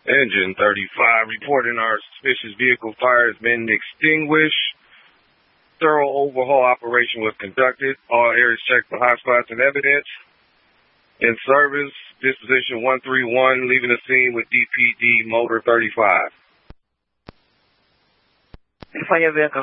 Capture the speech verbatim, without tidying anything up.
Engine thirty-five reporting our suspicious vehicle fire has been extinguished. Thorough overhaul operation was conducted. All areas checked for hotspots and evidence. In service, disposition one three one, leaving the scene with D P D motor thirty-five. Find your vehicle.